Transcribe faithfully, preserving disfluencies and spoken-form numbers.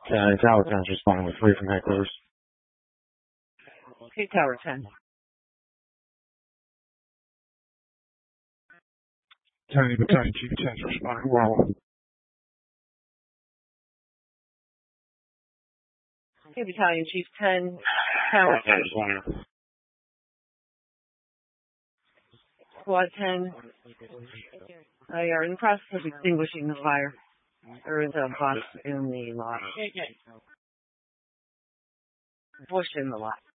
Uh, Tower ten's responding with three from headquarters. Okay, Tower ten. Tony Battalion Chief ten's responding well. Okay, Battalion Chief ten, Tower ten. Squad ten. They are in the process of extinguishing the fire. There is a box in the lot. Bush in the lot.